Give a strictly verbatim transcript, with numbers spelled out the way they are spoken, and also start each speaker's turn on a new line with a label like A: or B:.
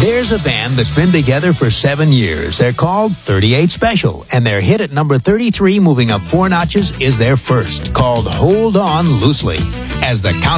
A: There's a band that's been together for seven years. They're called thirty-eight Special, and their hit at number thirty-three, moving up four notches, is their first, called Hold On Loosely. As the count